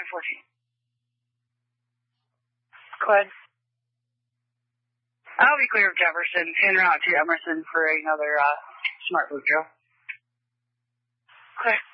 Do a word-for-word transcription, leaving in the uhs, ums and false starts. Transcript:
nine fourteen. Go ahead. I'll be clear of Jefferson, en route to Emerson for another uh, smart boot drill. Okay.